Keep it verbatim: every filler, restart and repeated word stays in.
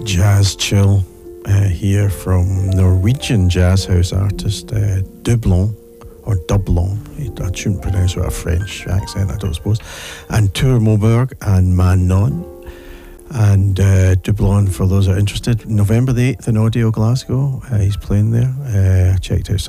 Jazz chill uh, here from Norwegian jazz house artist uh, Dublon, or Dublon, I shouldn't pronounce it with a French accent, I don't suppose, and Tour Moberg and Manon. And uh, Dublon, for those that are interested, November the eighth in Audio Glasgow, uh, he's playing there. Uh, checked out